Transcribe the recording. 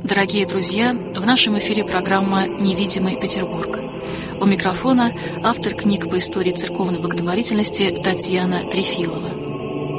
Дорогие друзья, в нашем эфире программа «Невидимый Петербург». У микрофона автор книг по истории церковной благотворительности Татьяна Трефилова.